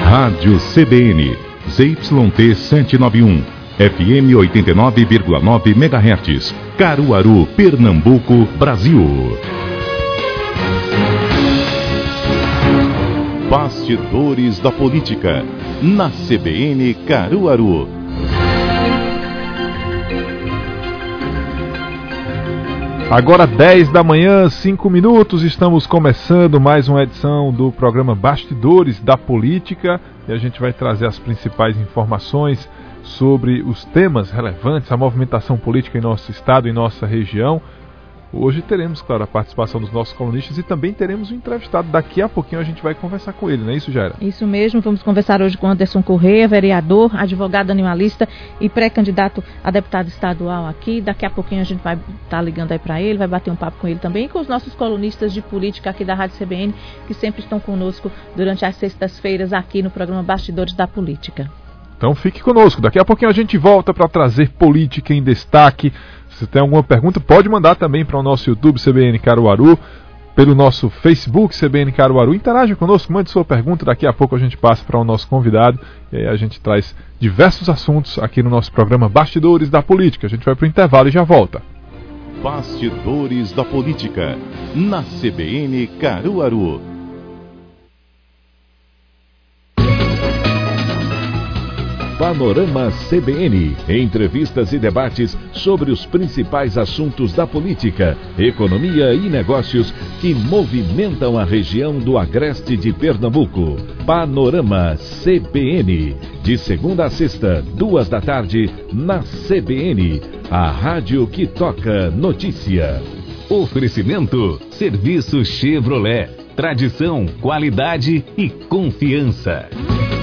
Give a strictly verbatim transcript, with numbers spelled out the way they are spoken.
Rádio C B N, Z Y T setecentos e noventa e um, F M oitenta e nove vírgula nove megahertz, Caruaru, Pernambuco, Brasil. Bastidores da Política, na C B N Caruaru. Agora dez da manhã, cinco minutos, estamos começando mais uma edição do programa Bastidores da Política e a gente vai trazer as principais informações sobre os temas relevantes, a movimentação política em nosso estado, em nossa região. Hoje teremos, claro, a participação dos nossos colunistas e também teremos um entrevistado. Daqui a pouquinho a gente vai conversar com ele, não é isso, Jaira? Isso mesmo, vamos conversar hoje com Anderson Correia, vereador, advogado animalista e pré-candidato a deputado estadual aqui. Daqui a pouquinho a gente vai estar ligando aí para ele, vai bater um papo com ele também e com os nossos colunistas de política aqui da Rádio C B N, que sempre estão conosco durante as sextas-feiras aqui no programa Bastidores da Política. Então fique conosco, daqui a pouquinho a gente volta para trazer política em destaque. Se tem alguma pergunta, pode mandar também para o nosso YouTube C B N Caruaru, pelo nosso Facebook C B N Caruaru. Interaja conosco, mande sua pergunta, daqui a pouco a gente passa para o nosso convidado e aí a gente traz diversos assuntos aqui no nosso programa Bastidores da Política. A gente vai para o intervalo e já volta. Bastidores da Política, na C B N Caruaru. Panorama C B N, entrevistas e debates sobre os principais assuntos da política, economia e negócios que movimentam a região do agreste de Pernambuco. Panorama C B N, de segunda a sexta, duas da tarde, na C B N, a rádio que toca notícia. Oferecimento, Serviço Chevrolet, tradição, qualidade e confiança.